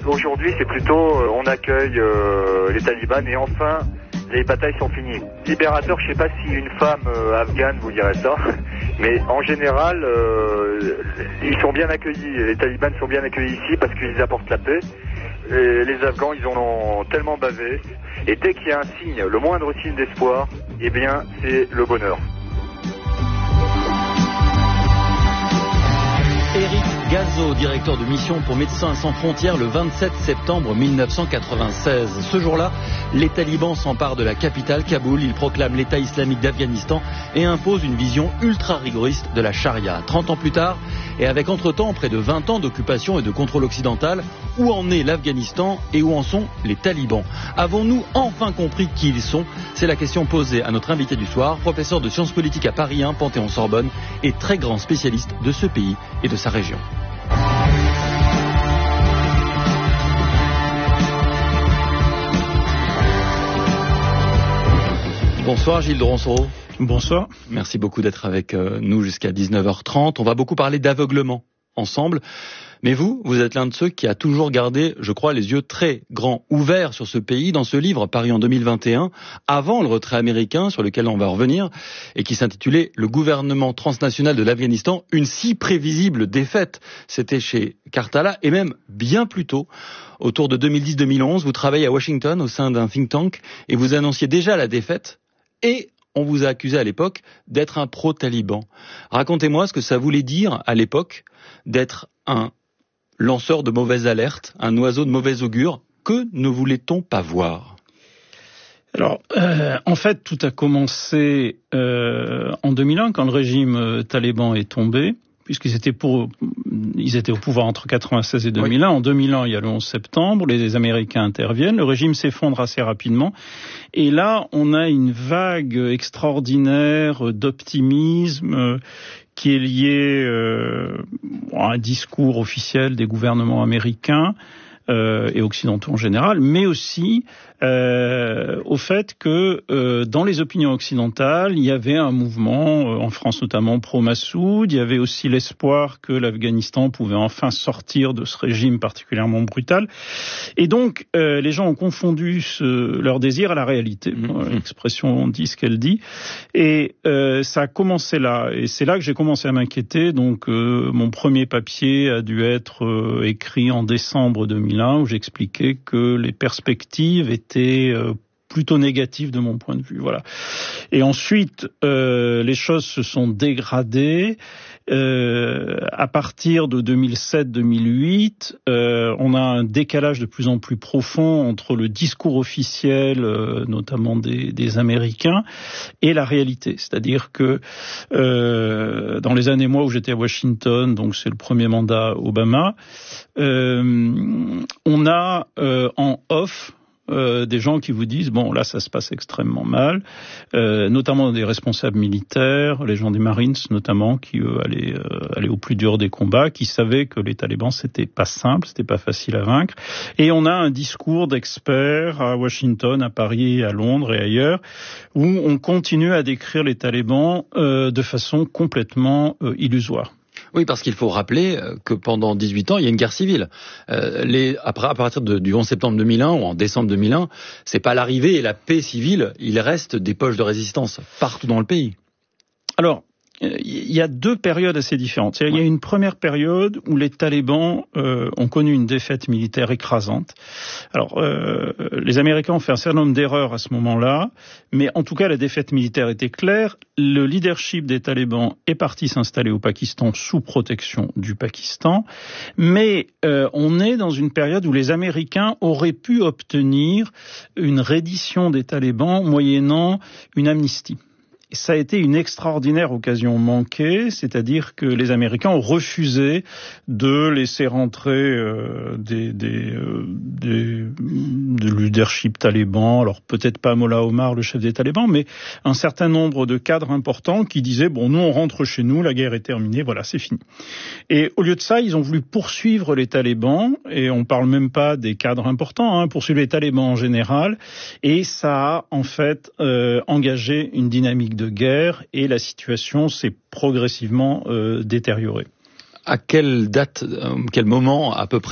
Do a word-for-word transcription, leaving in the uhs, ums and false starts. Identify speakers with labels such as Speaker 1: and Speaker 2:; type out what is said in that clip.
Speaker 1: Aujourd'hui, c'est plutôt euh, on accueille euh, les talibans et enfin les batailles sont finies. Libérateur, je sais pas si une femme euh, afghane vous dirait ça, mais en général, euh, ils sont bien accueillis. Les talibans sont bien accueillis ici parce qu'ils apportent la paix. Et les Afghans, ils en ont tellement bavé. Et dès qu'il y a un signe, le moindre signe d'espoir, eh bien, c'est le bonheur.
Speaker 2: Éric Gazo, directeur de mission pour Médecins sans frontières, le vingt-sept septembre mille neuf cent quatre-vingt-seize. Ce jour-là, les talibans s'emparent de la capitale, Kaboul. Ils proclament l'État islamique d'Afghanistan et imposent une vision ultra-rigoriste de la charia. trente ans plus tard, et avec entre-temps près de vingt ans d'occupation et de contrôle occidental, où en est l'Afghanistan et où en sont les talibans? Avons-nous enfin compris qui ils sont? C'est la question posée à notre invité du soir, professeur de sciences politiques à Paris un, Panthéon-Sorbonne, et très grand spécialiste de ce pays et de sa région. Bonsoir Gilles de Ronceau.
Speaker 3: Bonsoir.
Speaker 2: Merci beaucoup d'être avec nous jusqu'à dix-neuf heures trente. On va beaucoup parler d'aveuglement ensemble. Mais vous, vous êtes l'un de ceux qui a toujours gardé, je crois, les yeux très grands ouverts sur ce pays dans ce livre paru en deux mille vingt et un, avant le retrait américain, sur lequel on va revenir, et qui s'intitulait « Le gouvernement transnational de l'Afghanistan, une si prévisible défaite ». C'était chez Cartala, et même bien plus tôt, autour de deux mille dix deux mille onze, vous travaillez à Washington au sein d'un think tank, et vous annonciez déjà la défaite, et on vous a accusé à l'époque d'être un pro-taliban. Racontez-moi ce que ça voulait dire à l'époque d'être un lanceur de mauvaises alertes, un oiseau de mauvais augure. Que ne voulait-on pas voir?
Speaker 3: Alors, euh, en fait, tout a commencé euh, en deux mille un, quand le régime euh, taliban est tombé, puisqu'ils étaient, pour, ils étaient au pouvoir entre quatre-vingt-seize et deux mille un. Oui. En deux mille un, il y a le onze septembre, les Américains interviennent, le régime s'effondre assez rapidement, et là, on a une vague extraordinaire d'optimisme euh, qui est liée euh, à un discours officiel des gouvernements américains euh, et occidentaux en général, mais aussi euh, au fait que euh, dans les opinions occidentales, il y avait un mouvement, euh, en France notamment pro-Massoud, il y avait aussi l'espoir que l'Afghanistan pouvait enfin sortir de ce régime particulièrement brutal. Et donc, euh, les gens ont confondu ce, leur désir à la réalité. Mmh. L'expression dit ce qu'elle dit. Et euh, ça a commencé là. Et c'est là que j'ai commencé à m'inquiéter. Donc, euh, mon premier papier a dû être euh, écrit en décembre deux mille un, où j'expliquais que les perspectives étaient euh, plutôt négatif de mon point de vue, voilà. Et ensuite, euh, les choses se sont dégradées. Euh, à partir de deux mille sept deux mille huit, euh, on a un décalage de plus en plus profond entre le discours officiel, euh, notamment des, des Américains, et la réalité. C'est-à-dire que euh, dans les années moi où j'étais à Washington, donc c'est le premier mandat Obama, euh, on a euh, en off Euh, des gens qui vous disent bon là ça se passe extrêmement mal, euh, notamment des responsables militaires, les gens des Marines notamment qui eux allaient, euh, allaient au plus dur des combats, qui savaient que les talibans c'était pas simple, c'était pas facile à vaincre, et on a un discours d'experts à Washington, à Paris, à Londres et ailleurs où on continue à décrire les talibans euh, de façon complètement euh, illusoire.
Speaker 2: Oui, parce qu'il faut rappeler que pendant dix-huit ans, il y a une guerre civile. Euh, les, après, à partir de, du onze septembre deux mille un ou en décembre deux mille un, c'est pas l'arrivée et la paix civile, il reste des poches de résistance partout dans le pays.
Speaker 3: Alors, il y a deux périodes assez différentes. Il y a une première période où les talibans euh, ont connu une défaite militaire écrasante. Alors, euh, les Américains ont fait un certain nombre d'erreurs à ce moment-là, mais en tout cas, la défaite militaire était claire. Le leadership des talibans est parti s'installer au Pakistan sous protection du Pakistan, mais euh, on est dans une période où les Américains auraient pu obtenir une reddition des talibans moyennant une amnistie. Ça a été une extraordinaire occasion manquée, c'est-à-dire que les Américains ont refusé de laisser rentrer euh, des, des, euh, des, des leadership talibans, alors peut-être pas Mollah Omar, le chef des talibans, mais un certain nombre de cadres importants qui disaient « bon, nous on rentre chez nous, la guerre est terminée, voilà, c'est fini ». Et au lieu de ça, ils ont voulu poursuivre les talibans, et on parle même pas des cadres importants, hein, poursuivre les talibans en général, et ça a en fait euh, engagé une dynamique de de guerre et la situation s'est progressivement euh, détériorée.
Speaker 2: À quelle date, euh, quel moment à peu près